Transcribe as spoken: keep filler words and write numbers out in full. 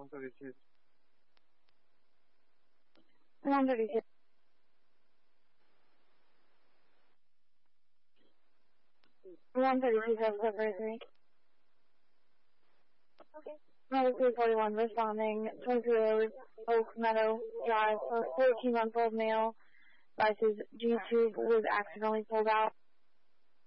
one thirty-two. one thirty-two. one thirty-two, seven thirty-three. Okay. three forty-one responding, twenty-three Road, Oak Meadow Drive, fourteen month old male, device's G-tube was accidentally pulled out.